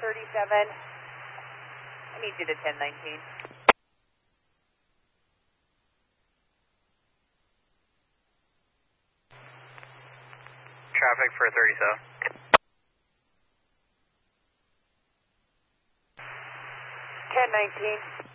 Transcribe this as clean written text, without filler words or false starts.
37. I need you to 1019. Traffic for 37. 1019.